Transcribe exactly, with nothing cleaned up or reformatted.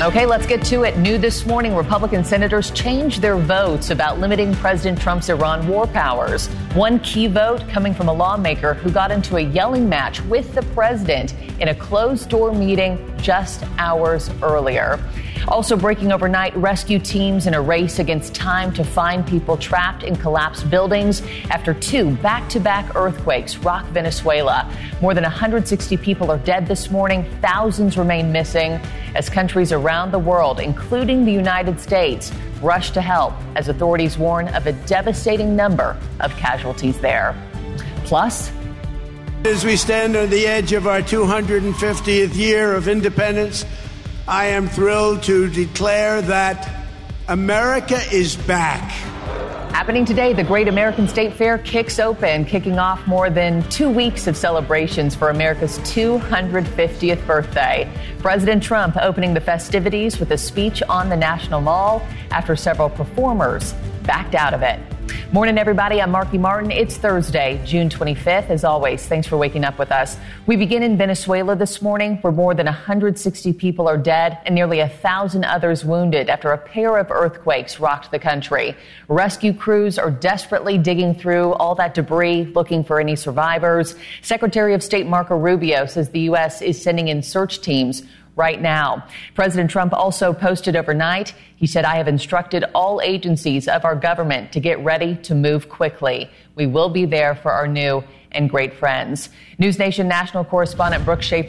Okay, let's get to it. New this morning, Republican senators changed their votes about limiting President Trump's Iran war powers. One key vote coming from a lawmaker who got into a yelling match with the president in a closed-door meeting just hours earlier. Also breaking overnight, rescue teams in a race against time to find people trapped in collapsed buildings after two back-to-back earthquakes rock Venezuela. More than one hundred sixty people are dead this morning. Thousands remain missing as countries around the world, including the United States, rush to help as authorities warn of a devastating number of casualties there. Plus, as we stand on the edge of our two hundred fiftieth year of independence, I am thrilled to declare that America is back. Happening today, the Great American State Fair kicks open, kicking off more than two weeks of celebrations for America's two hundred fiftieth birthday. President Trump opening the festivities with a speech on the National Mall after several performers backed out of it. Morning, everybody. I'm Marky Martin. It's Thursday, June twenty-fifth. As always, thanks for waking up with us. We begin in Venezuela this morning, where more than one hundred sixty people are dead and nearly one thousand others wounded after a pair of earthquakes rocked the country. Rescue crews are desperately digging through all that debris, looking for any survivors. Secretary of State Marco Rubio says the U S is sending in search teams right now. President Trump also posted overnight. He said, I have instructed all agencies of our government to get ready to move quickly. We will be there for our new and great friends. News Nation national correspondent Brooke Schaefer